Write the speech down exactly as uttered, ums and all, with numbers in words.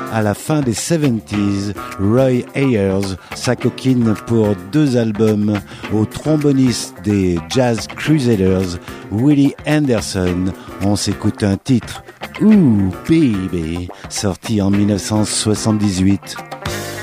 à la fin des soixante-dix, Roy Ayers s'acoquine pour deux albums au tromboniste des Jazz Crusaders, Willie Anderson. On s'écoute un titre, Ooh Baby, sorti en mille neuf cent soixante-dix-huit.